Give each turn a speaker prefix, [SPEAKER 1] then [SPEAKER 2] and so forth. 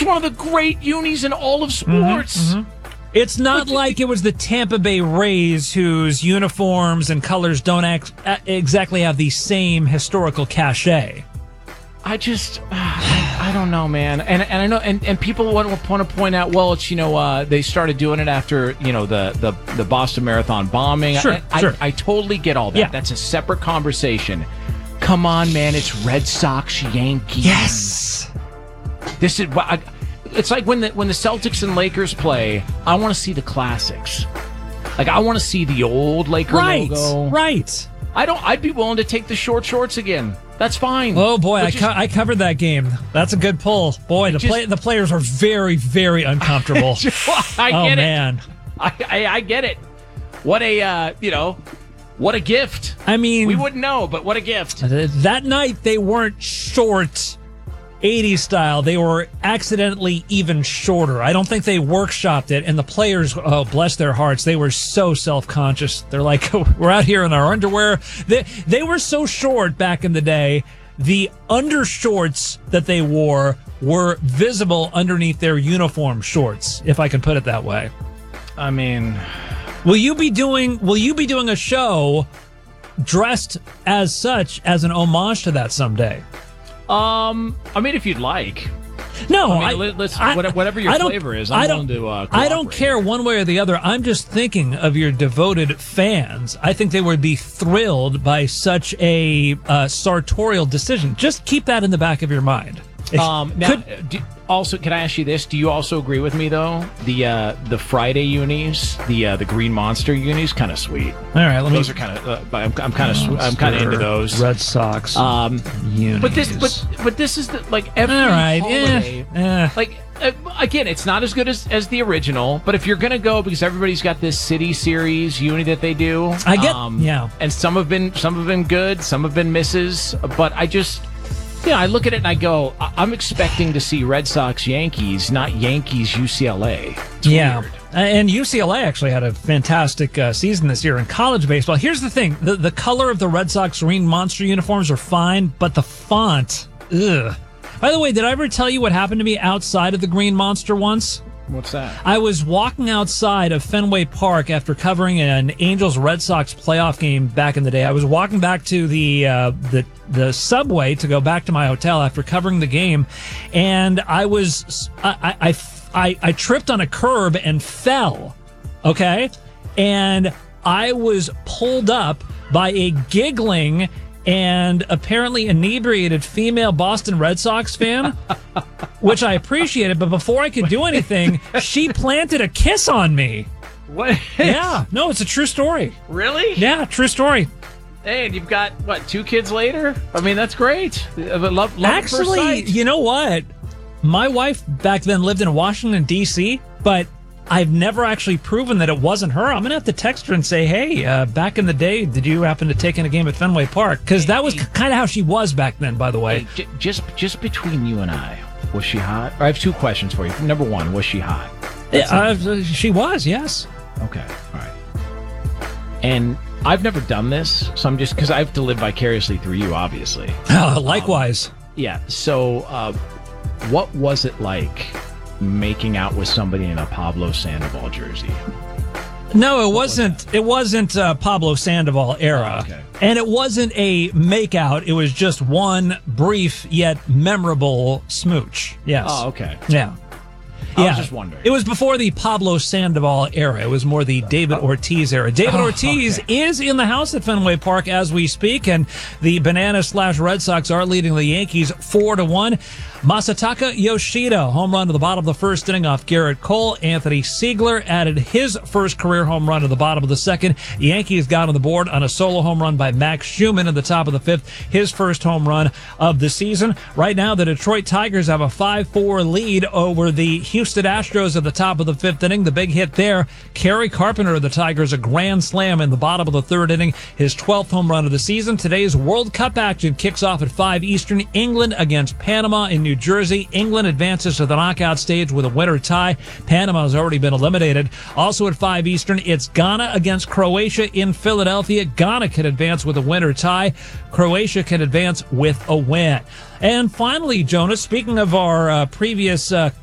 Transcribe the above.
[SPEAKER 1] one of the great unis in all of sports.
[SPEAKER 2] It's not like it was the Tampa Bay Rays whose uniforms and colors don't exactly have the same historical cachet.
[SPEAKER 1] I don't know, man. And I know, and people want to point out, well, it's, they started doing it after, the Boston Marathon bombing.
[SPEAKER 2] Sure.
[SPEAKER 1] I totally get all that.
[SPEAKER 2] Yeah.
[SPEAKER 1] That's a separate conversation. Come on, man. It's Red Sox, Yankees.
[SPEAKER 2] Yes.
[SPEAKER 1] This is it's like when the Celtics and Lakers play, I want to see the classics. Like, I want to see the old Laker logo.
[SPEAKER 2] Right.
[SPEAKER 1] I'd be willing to take the short shorts again. That's fine.
[SPEAKER 2] Oh, boy, I covered that game. That's a good pull. Boy, the players are very, very uncomfortable.
[SPEAKER 1] I get it.
[SPEAKER 2] Man.
[SPEAKER 1] I get it. What a gift.
[SPEAKER 2] I mean,
[SPEAKER 1] we wouldn't know, but what a gift.
[SPEAKER 2] That night, they weren't short 80s style. They were accidentally even shorter. I don't think they workshopped it, and the players, oh, bless their hearts, they were so self-conscious. They're like, we're out here in our underwear. They were so short back in the day. The undershorts that they wore were visible underneath their uniform shorts, if I can put it that way.
[SPEAKER 1] I mean,
[SPEAKER 2] will you be doing a show dressed as such as an homage to that someday?
[SPEAKER 1] I mean, if you'd like.
[SPEAKER 2] No,
[SPEAKER 1] whatever your flavor is, I'm willing to cooperate.
[SPEAKER 2] I don't care one way or the other. I'm just thinking of your devoted fans. I think they would be thrilled by such a sartorial decision. Just keep that in the back of your mind.
[SPEAKER 1] Can I ask you this? Do you also agree with me though? The Friday unis, the Green Monster unis, kind of sweet.
[SPEAKER 2] All right,
[SPEAKER 1] those are kind of. I'm kind of into those.
[SPEAKER 2] Red Sox unis.
[SPEAKER 1] But this is every holiday. Like again, it's not as good as the original. But if you're gonna go, because everybody's got this City Series uni that they do,
[SPEAKER 2] I get
[SPEAKER 1] and some have been good, some have been misses. But I look at it and I go, I'm expecting to see Red Sox Yankees, not Yankees UCLA. It's weird.
[SPEAKER 2] And UCLA actually had a fantastic season this year in college baseball. Here's the thing. The color of the Red Sox Green Monster uniforms are fine, but the font, ugh. By the way, did I ever tell you what happened to me outside of the Green Monster once?
[SPEAKER 1] What's that?
[SPEAKER 2] I was walking outside of Fenway Park after covering an Angels-Red Sox playoff game back in the day. I was walking back to the subway to go back to my hotel after covering the game, and I tripped on a curb and fell. Okay, and I was pulled up by a giggling and apparently inebriated female Boston Red Sox fan, which I appreciated. But before I could do anything, she planted a kiss on me.
[SPEAKER 1] What?
[SPEAKER 2] Yeah. No, it's a true story.
[SPEAKER 1] Really?
[SPEAKER 2] Yeah, true story.
[SPEAKER 1] Hey, and you've got, 2 kids later? I mean, that's great. Love
[SPEAKER 2] Actually, you know what? My wife back then lived in Washington, D.C., but I've never actually proven that it wasn't her. I'm going to have to text her and say, hey, back in the day, did you happen to take in a game at Fenway Park? Because that was kind of how she was back then, by the way.
[SPEAKER 1] Hey, just between you and I, was she hot? I have 2 questions for you. Number 1, was she hot?
[SPEAKER 2] She was, yes.
[SPEAKER 1] Okay, all right. And I've never done this, so I'm just, because I have to live vicariously through you, obviously.
[SPEAKER 2] Likewise.
[SPEAKER 1] Yeah, so what was it like making out with somebody in a Pablo Sandoval jersey?
[SPEAKER 2] No, it wasn't. It wasn't Pablo Sandoval era,
[SPEAKER 1] okay.
[SPEAKER 2] And it wasn't a makeout. It was just one brief yet memorable smooch. Yes.
[SPEAKER 1] Oh, okay.
[SPEAKER 2] Yeah.
[SPEAKER 1] I was just wondering.
[SPEAKER 2] It was before the Pablo Sandoval era. It was more the David Ortiz era. David Ortiz is in the house at Fenway Park as we speak, and the Bananas/Red Sox are leading the Yankees 4-1. Masataka Yoshida, home run to the bottom of the first inning off Garrett Cole. Anthony Siegler added his first career home run to the bottom of the second. Yankees got on the board on a solo home run by Max Schumann in the top of the fifth, his first home run of the season. Right now, the Detroit Tigers have a 5-4 lead over the Houston Astros at the top of the fifth inning. The big hit there, Kerry Carpenter of the Tigers, a grand slam in the bottom of the third inning, his 12th home run of the season. Today's World Cup action kicks off at 5 Eastern. England against Panama in New Jersey. England advances to the knockout stage with a winner tie. Panama has already been eliminated. Also at 5 Eastern, it's Ghana against Croatia in Philadelphia. Ghana can advance with a winner tie. Croatia can advance with a win. And finally, Jonas, speaking of our previous